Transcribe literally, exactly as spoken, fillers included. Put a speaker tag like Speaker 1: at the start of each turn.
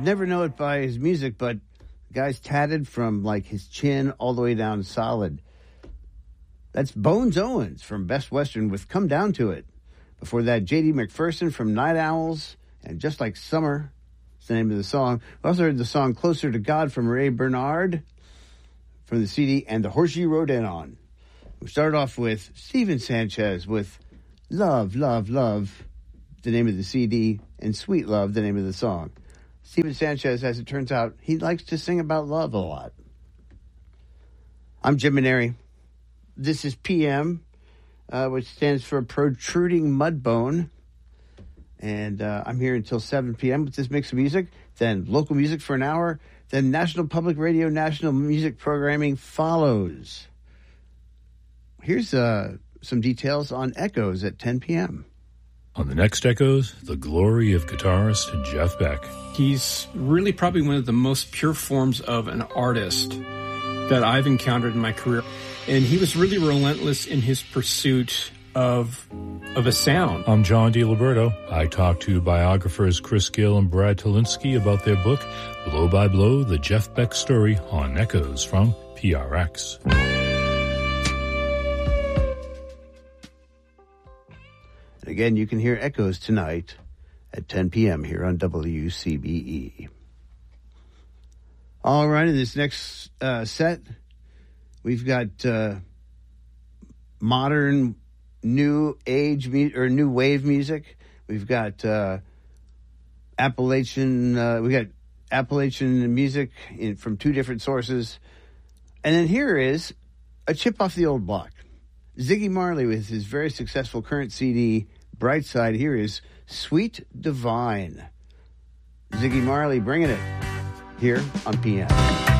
Speaker 1: never know it by his music, but the guy's tatted from like his chin all the way down solid. That's Bones Owens from Best Western with Come Down to It. Before that, J D McPherson from Night Owls and Just Like Summer. That's the name of the song. We also heard the song Closer to God from Ray Bernard from the C D and The Horse You Rode In On. We started off with Steven Sanchez with Love, Love, Love, the name of the C D, and Sweet Love, the name of the song. Steven Sanchez, as it turns out, he likes to sing about love a lot. I'm Jim Maneri. This is P M, uh, which stands for Protruding Mudbone. And uh, I'm here until seven p.m. with this mix of music. Then local music for an hour. Then National Public Radio, national music programming follows. Here's uh, some details on Echoes at ten p.m.
Speaker 2: On the next Echoes, the glory of guitarist Jeff Beck.
Speaker 3: He's really probably one of the most pure forms of an artist that I've encountered in my career. And he was really relentless in his pursuit of of a sound.
Speaker 2: I'm John DiLiberto. I talked to biographers Chris Gill and Brad Tolinsky about their book, Blow by Blow, The Jeff Beck Story on Echoes from P R X.
Speaker 1: And again, you can hear Echoes tonight at ten p.m. here on W C B E. All right, in this next uh, set, we've got uh, modern, new age mu- or new wave music. We've got uh, Appalachian. Uh, we got Appalachian music in, from two different sources, and then here is a chip off the old block. Ziggy Marley with his very successful current C D, Bright Side. Here is Sweet Divine. Ziggy Marley bringing it here on P M.